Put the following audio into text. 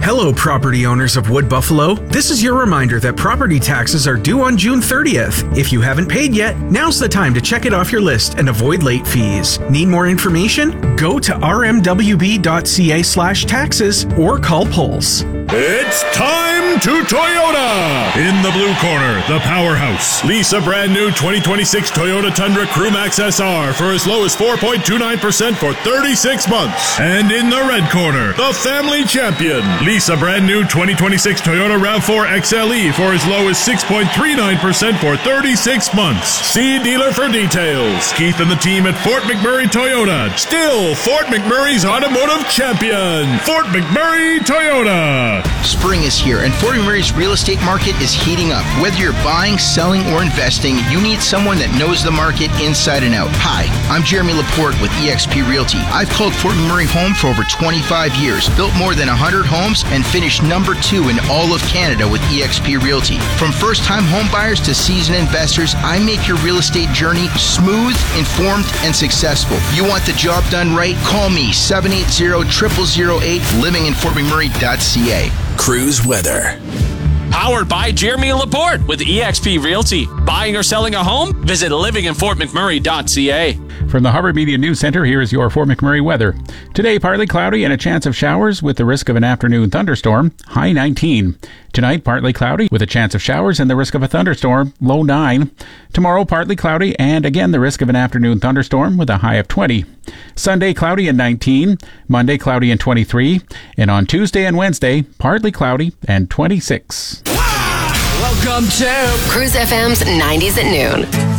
Hello, property owners of Wood Buffalo. This is your reminder that property taxes are due on June 30th. If you haven't paid yet, now's the time to check it off your list and avoid late fees. Need more information? Go to rmwb.ca/taxes or call Pulse. It's time to Toyota! In the blue corner, the powerhouse. Lease a brand new 2026 Toyota Tundra Crewmax SR for as low as 4.29% for 36 months. And in the red corner, the family champion. Lease a brand new 2026 Toyota RAV4 XLE for as low as 6.39% for 36 months. See dealer for details. Keith and the team at Fort McMurray Toyota. Still Fort McMurray's automotive champion. Fort McMurray Toyota. Spring is here and Fort McMurray's real estate market is heating up. Whether you're buying, selling, or investing, you need someone that knows the market inside and out. Hi, I'm Jeremy Laporte with eXp Realty. I've called Fort McMurray home for over 25 years, built more than 100 homes, and finished number 2 in all of Canada with eXp Realty. From first-time home buyers to seasoned investors, I make your real estate journey smooth, informed, and successful. You want the job done right? Call me, 780-0008, livinginfortmcmurray.ca. Cruise weather. Powered by Jeremy Laporte with eXp Realty. Buying or selling a home? Visit livinginfortmcmurray.ca. From the Harvard Media News Center, here is your Fort McMurray weather. Today, partly cloudy and a chance of showers with the risk of an afternoon thunderstorm, high 19. Tonight, partly cloudy with a chance of showers and the risk of a thunderstorm, low 9. Tomorrow, partly cloudy and again the risk of an afternoon thunderstorm with a high of 20. Sunday, cloudy and 19. Monday, cloudy and 23. And on Tuesday and Wednesday, partly cloudy and 26. Welcome to Cruise FM's 90s at noon.